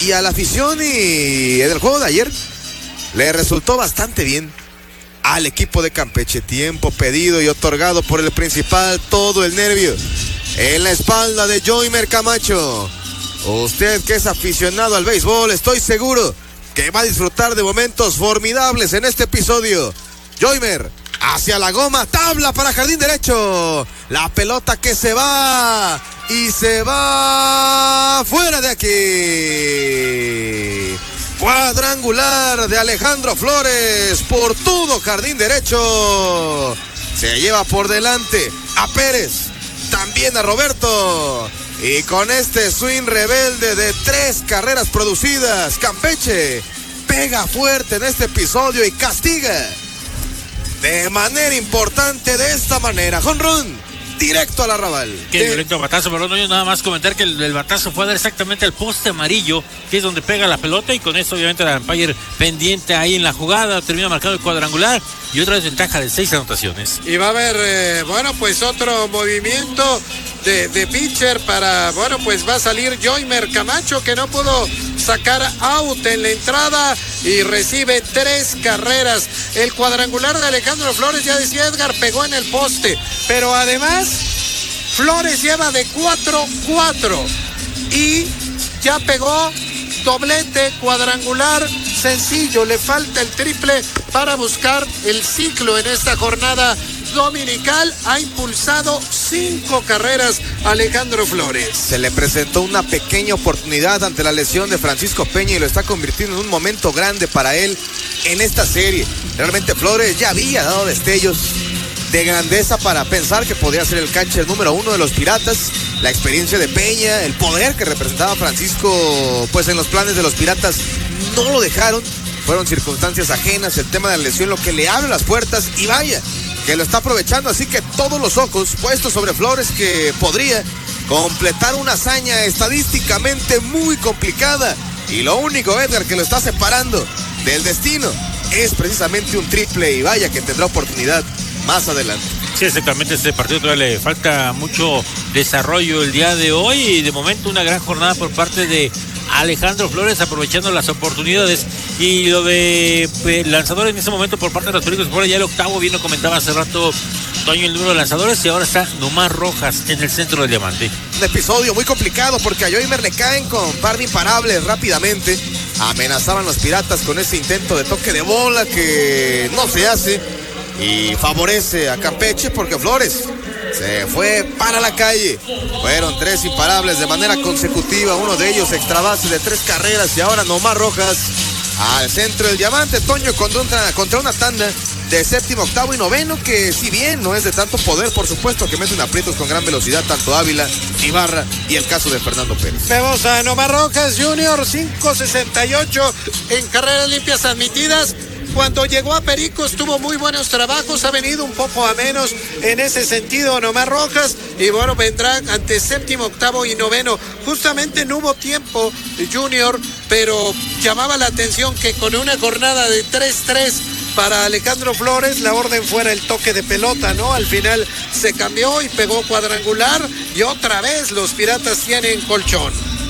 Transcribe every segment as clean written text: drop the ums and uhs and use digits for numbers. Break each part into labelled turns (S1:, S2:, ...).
S1: Y a la afición y en el juego de ayer le resultó bastante bien al equipo de Campeche. Tiempo pedido y otorgado por el principal, todo el nervio en la espalda de Joymer Camacho. Usted que es aficionado al béisbol, estoy seguro que va a disfrutar de momentos formidables en este episodio. Joymer hacia la goma, tabla para jardín derecho. La pelota que se va y se va fuera de aquí. Cuadrangular de Alejandro Flores por todo jardín derecho. Se lleva por delante a Pérez, también a Roberto. Y con este swing rebelde de 3 carreras producidas, Campeche pega fuerte en este episodio y castiga de manera importante de esta manera. Jonrón directo al arrabal.
S2: Qué violento batazo, pero no, yo nada más comentar que el batazo fue a dar exactamente al poste amarillo, que es donde pega la pelota, y con eso obviamente el umpire pendiente ahí en la jugada, termina marcado el cuadrangular y otra desventaja de 6 anotaciones.
S3: Y va a haber, pues otro movimiento de pitcher para, pues va a salir Joymer Camacho, que no pudo sacar out en la entrada y recibe 3 carreras. El cuadrangular de Alejandro Flores, ya decía Edgar, pegó en el poste, pero además Flores lleva de 4-4 y ya pegó doblete, cuadrangular sencillo. Le falta el triple para buscar el ciclo en esta jornada dominical. Ha impulsado 5 carreras Alejandro Flores.
S1: Se le presentó una pequeña oportunidad ante la lesión de Francisco Peña y lo está convirtiendo en un momento grande para él en esta serie. Realmente Flores ya había dado destellos de grandeza para pensar que podía ser el catcher número 1 de los Piratas. La experiencia de Peña, el poder que representaba Francisco, pues en los planes de los Piratas no lo dejaron. Fueron circunstancias ajenas, el tema de la lesión lo que le abre las puertas, y vaya que lo está aprovechando. Así que todos los ojos puestos sobre Flores, que podría completar una hazaña estadísticamente muy complicada. Y lo único, Edgar, que lo está separando del destino es precisamente un triple, y vaya que tendrá oportunidad más adelante.
S2: Sí, exactamente, este partido todavía le falta mucho desarrollo el día de hoy, y de momento una gran jornada por parte de Alejandro Flores, aprovechando las oportunidades. Y lo de lanzadores en ese momento por parte de los Pericos, por ya el octavo, bien lo comentaba hace rato Toño, el número de lanzadores, y ahora está Nomar Rojas en el centro del diamante.
S1: Un episodio muy complicado porque a Joymer le caen con par de imparables rápidamente. Amenazaban los Piratas con ese intento de toque de bola que no se hace, y favorece a Campeche porque Flores se fue para la calle. Fueron 3 imparables de manera consecutiva, uno de ellos extra base de 3 carreras, y ahora Nomar Rojas al centro del diamante, Toño, contra una tanda de séptimo, octavo y noveno, que si bien no es de tanto poder, por supuesto que meten aprietos con gran velocidad tanto Ávila, Ibarra y el caso de Fernando Pérez.
S3: Vemos a Nomar Rojas Jr., 5.68 en carreras limpias admitidas. Cuando llegó a Pericos tuvo muy buenos trabajos, ha venido un poco a menos en ese sentido Nomar Rojas, y vendrá ante séptimo, octavo y noveno. Justamente no hubo tiempo Junior, pero llamaba la atención que con una jornada de 3-3 para Alejandro Flores, la orden fuera el toque de pelota, ¿no? Al final se cambió y pegó cuadrangular, y otra vez los Piratas tienen colchón.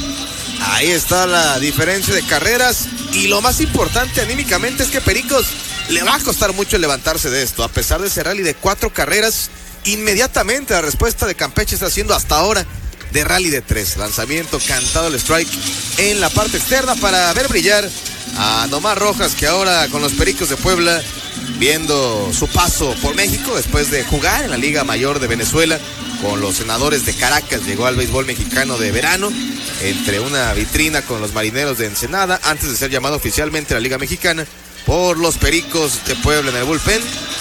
S1: Ahí está la diferencia de carreras, y lo más importante anímicamente es que Pericos le va a costar mucho levantarse de esto. A pesar de ese rally de 4 carreras, inmediatamente la respuesta de Campeche está siendo hasta ahora de rally de 3. Lanzamiento cantado, el strike en la parte externa para ver brillar a Nomar Rojas, que ahora con los Pericos de Puebla, viendo su paso por México después de jugar en la Liga Mayor de Venezuela con los Senadores de Caracas, llegó al béisbol mexicano de verano entre una vitrina con los Marineros de Ensenada, antes de ser llamado oficialmente a la Liga Mexicana por los Pericos de Puebla en el bullpen.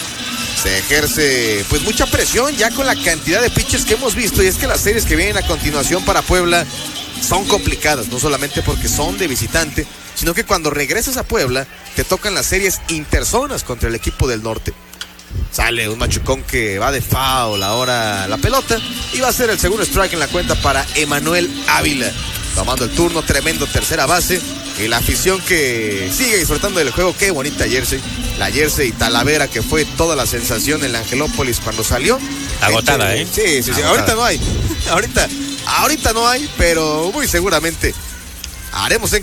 S1: Se ejerce pues mucha presión ya con la cantidad de pitches que hemos visto, y es que las series que vienen a continuación para Puebla son complicadas, no solamente porque son de visitante, sino que cuando regresas a Puebla te tocan las series interzonas contra el equipo del norte. Sale un machucón que va de foul ahora la pelota, y va a ser el segundo strike en la cuenta para Emanuel Ávila, tomando el turno. Tremendo tercera base, y la afición que sigue disfrutando del juego. Qué bonita jersey, la jersey Talavera, que fue toda la sensación en la Angelópolis cuando salió.
S2: Agotada,
S1: Sí.
S2: Agotada.
S1: Ahorita no hay, ahorita no hay, pero muy seguramente haremos en